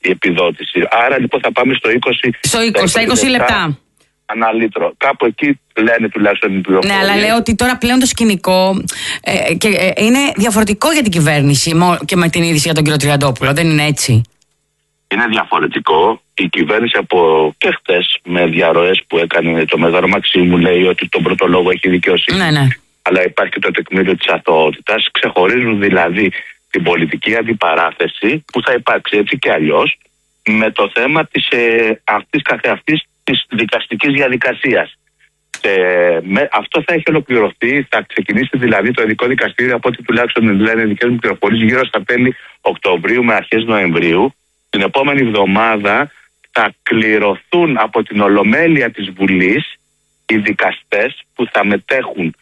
η επιδότηση. Άρα λοιπόν θα πάμε στο 20. Στα 20 λεπτά. Ανά λίτρο. Κάπου εκεί λένε τουλάχιστον οι πληροφορίες. Ναι, αλλά λέω ότι τώρα πλέον το σκηνικό είναι διαφορετικό για την κυβέρνηση και με την είδηση για τον κύριο Τριαντόπουλο. Δεν είναι έτσι? Είναι διαφορετικό. Η κυβέρνηση από και χτες με διαρροές που έκανε το Μέγαρο Μαξίμου λέει ότι τον πρώτο λόγο έχει δικαιοσύνη. Ναι. Αλλά υπάρχει και το τεκμήριο της αθωότητας. Ξεχωρίζουν δηλαδή την πολιτική αντιπαράθεση που θα υπάρξει έτσι και αλλιώς με το θέμα της αυτής καθεαυτής της δικαστικής διαδικασίας. Αυτό θα έχει ολοκληρωθεί, θα ξεκινήσει δηλαδή το ειδικό δικαστήριο, από ό,τι τουλάχιστον λένε οι δικές μου πληροφορίες, γύρω στα τέλη Οκτωβρίου με αρχές Νοεμβρίου. Την επόμενη εβδομάδα θα κληρωθούν από την Ολομέλεια της Βουλής οι δικαστές που θα μετέχουν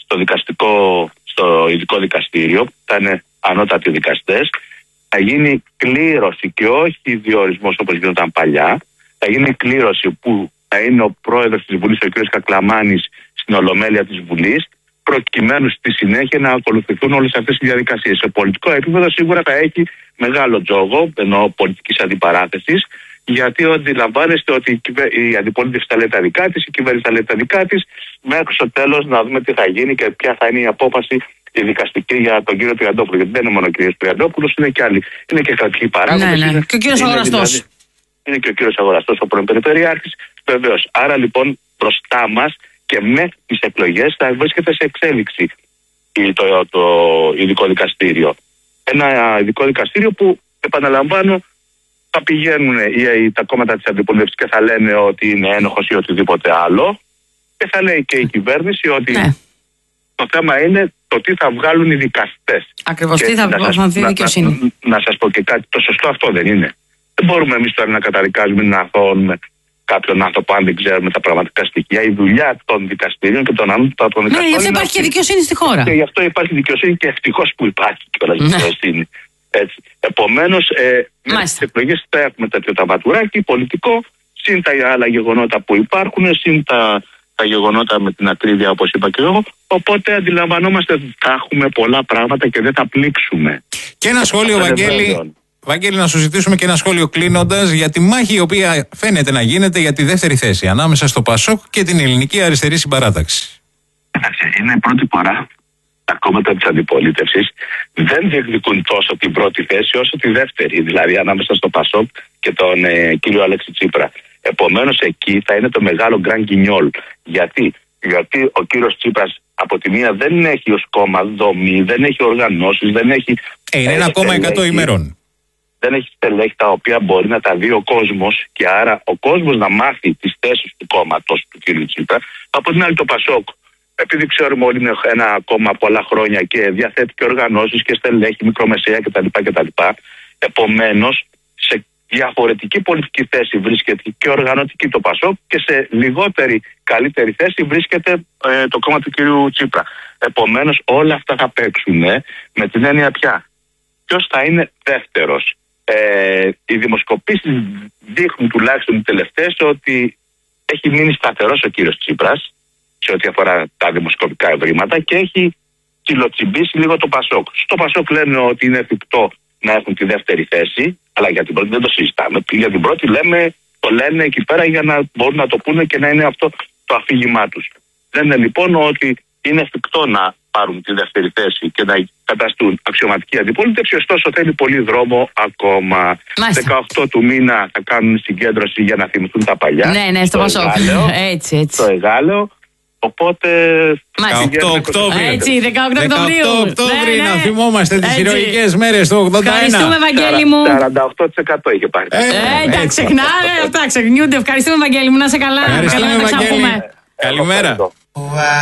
στο ειδικό δικαστήριο, θα είναι ανώτατοι δικαστές. Θα γίνει κλήρωση και όχι διορισμός όπως γινόταν παλιά. Θα γίνει κλήρωση που θα είναι ο πρόεδρος της Βουλής, ο κ. Κακλαμάνης, στην Ολομέλεια της Βουλής, προκειμένου στη συνέχεια να ακολουθηθούν όλες αυτές οι διαδικασίες. Σε πολιτικό επίπεδο σίγουρα θα έχει μεγάλο τζόγο, εννοώ πολιτικής αντιπαράθεσης, γιατί αντιλαμβάνεστε ότι η αντιπολίτευση θα λέει τα δικά της, η κυβέρνηση θα λέει τα δικά της, μέχρι στο τέλος να δούμε τι θα γίνει και ποια θα είναι η απόφαση η δικαστική για τον κύριο Τριαντόπουλο. Γιατί δεν είναι μόνο ο κύριος Τριαντόπουλος, είναι και άλλοι. Είναι και κρατικοί παράγοντες. Ναι. Και ο κύριος Αγοραστός. Είναι και ο κύριος Αγοραστός, ο πρώην Περιφερειάρχης. Βεβαίως. Άρα λοιπόν μπροστά μας και μέχρι τις εκλογές θα βρίσκεται σε εξέλιξη το ειδικό δικαστήριο. Ένα ειδικό δικαστήριο που, επαναλαμβάνω, θα πηγαίνουν τα κόμματα της αντιπολίτευσης και θα λένε ότι είναι ένοχος ή οτιδήποτε άλλο, και θα λέει και η κυβέρνηση ότι το θέμα είναι το τι θα βγάλουν οι δικαστές. Ακριβώς, τι θα βγάλουν η δικαιοσύνη. Να σας πω και κάτι, το σωστό αυτό δεν είναι. Δεν μπορούμε εμείς τώρα να καταδικάζουμε, να αθωώνουμε κάποιον άνθρωπο αν δεν ξέρουμε τα πραγματικά στοιχεία. Η δουλειά των δικαστηρίων και των ανώτατων δικαστών. Ναι, γι' αυτό υπάρχει και δικαιοσύνη στη χώρα. Και γι' αυτό υπάρχει δικαιοσύνη και ευτυχώς που υπάρχει κιόλας δικαιοσύνη. Επομένως, μέχρι τις εκλογές θα έχουμε τέτοιο ταβατουράκι πολιτικό, συν τα άλλα γεγονότα που υπάρχουν, συν τα γεγονότα με την ακρίβεια όπως είπα και εγώ. Οπότε αντιλαμβανόμαστε ότι θα έχουμε πολλά πράγματα και δεν θα πλήξουμε. Και ένα σχόλιο, Βαγγέλη, να σου ζητήσουμε και ένα σχόλιο κλείνοντας για τη μάχη η οποία φαίνεται να γίνεται για τη δεύτερη θέση ανάμεσα στο ΠΑΣΟΚ και την Ελληνική Αριστερή Συμπαράταξη. Είναι η πρώτη φορά τα κόμματα της αντιπολίτευσης δεν διεκδικούν τόσο την πρώτη θέση όσο τη δεύτερη, δηλαδή ανάμεσα στο ΠΑΣΟΚ και τον κύριο Αλέξη Τσίπρα. Επομένως εκεί θα είναι το μεγάλο γκραν κινιόλ. Γιατί ο κύριος Τσίπρας από τη μία δεν έχει ως κόμμα δομή, δεν έχει οργανώσεις, δεν έχει... Είναι ένα κόμμα 100 ημερών. Δεν έχει στελέχη τα οποία μπορεί να τα δει ο κόσμος και άρα ο κόσμος να μάθει τις θέσεις του κόμματος του κύριου Τσίπρα. Από την άλλη το ΠΑΣΟΚ, επειδή ξέρουμε όλοι είναι ένα κόμμα πολλά χρόνια και διαθέτει και οργανώσεις και στελέχη, μικρομεσαία κτλ. Επομένως, σε διαφορετική πολιτική θέση βρίσκεται και οργανωτική το ΠΑΣΟΚ και σε λιγότερη καλύτερη θέση βρίσκεται το κόμμα του κύριου Τσίπρα. Επομένως, όλα αυτά θα παίξουν με την έννοια πια ποιος θα είναι δεύτερος. Οι δημοσκοπήσεις δείχνουν τουλάχιστον οι τελευταίες ότι έχει μείνει σταθερός ο κύριος Τσίπρας σε ό,τι αφορά τα δημοσκοπικά ευρήματα και έχει κυλοτσιμπήσει λίγο το ΠΑΣΟΚ. Στο ΠΑΣΟΚ λένε ότι είναι εφικτό να έχουν τη δεύτερη θέση, αλλά για την πρώτη δεν το συζητάμε. Για την πρώτη το λένε εκεί πέρα για να μπορούν να το πούνε και να είναι αυτό το αφήγημά τους. Λένε λοιπόν ότι είναι εφικτό να πάρουν τη δεύτερη θέση και να καταστούν αξιωματική αντιπολίτευση, ωστόσο θέλει πολύ δρόμο ακόμα. Μάλιστα. 18 του μήνα θα κάνουν συγκέντρωση για να θυμηθούν τα παλιά. Ναι, στο ΠΑΣΟΚ. Έτσι. Το Εγάλεο. Οπότε. 18 Οκτώβρη. Έτσι, 18 Οκτωβρίου. 18 Οκτώβρη, να θυμόμαστε τις ηρωικές μέρες του 81. Ευχαριστούμε, Βαγγέλη μου. 48% είχε πάρει. Εντάξει, ξεχνάμε. Αυτά ξεχνιούνται. Ευχαριστούμε, Βαγγέλη μου. Να είσαι καλά. Ευχαριστούμε, Βαγγέλη. Καλημέρα.